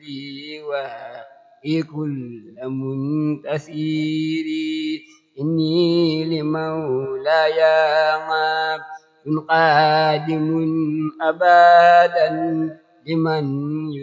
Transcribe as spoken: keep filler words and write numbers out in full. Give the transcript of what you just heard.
لي وهي كل منتسير إني لمولاي عبد قادم أبدا لمن